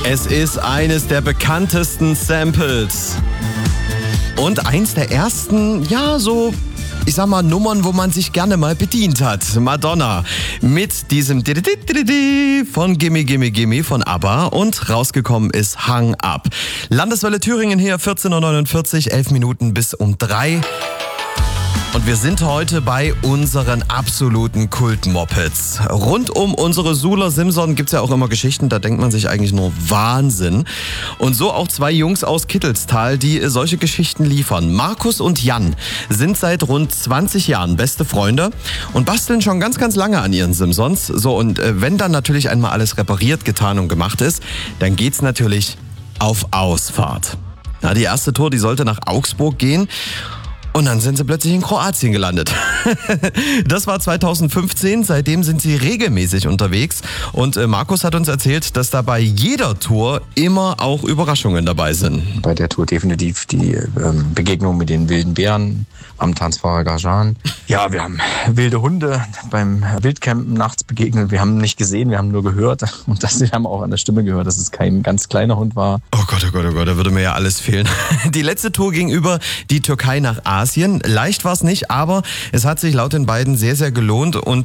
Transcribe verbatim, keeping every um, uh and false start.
Es ist eines der bekanntesten Samples. Und eins der ersten, ja, so, ich sag mal, Nummern, wo man sich gerne mal bedient hat. Madonna mit diesem von Gimme Gimme Gimme von ABBA und rausgekommen ist Hung Up. Landeswelle Thüringen hier, vierzehn Uhr neunundvierzig, elf Minuten bis um drei. Und wir sind heute bei unseren absoluten Kult-Mopeds. Rund um unsere Suler Simson gibt's ja auch immer Geschichten, da denkt man sich eigentlich nur Wahnsinn. Und so auch zwei Jungs aus Kittelstal, die solche Geschichten liefern. Markus und Jan sind seit rund zwanzig Jahren beste Freunde und basteln schon ganz, ganz lange an ihren Simsons. So, und wenn dann natürlich einmal alles repariert, getan und gemacht ist, dann geht's natürlich auf Ausfahrt. Na, die erste Tour, die sollte nach Augsburg gehen. Und dann sind sie plötzlich in Kroatien gelandet. Das war zweitausendfünfzehn, seitdem sind sie regelmäßig unterwegs. Und Markus hat uns erzählt, dass da bei jeder Tour immer auch Überraschungen dabei sind. Bei der Tour definitiv die ähm, Begegnung mit den wilden Bären am Tanzfahrer Gajan. Ja, wir haben wilde Hunde beim Wildcampen nachts begegnet. Wir haben nicht gesehen, wir haben nur gehört. Und das, wir haben auch an der Stimme gehört, dass es kein ganz kleiner Hund war. Oh Gott, oh Gott, oh Gott, da würde mir ja alles fehlen. Die letzte Tour ging über die Türkei nach Asien. Leicht war es nicht, aber es hat sich laut den beiden sehr, sehr gelohnt und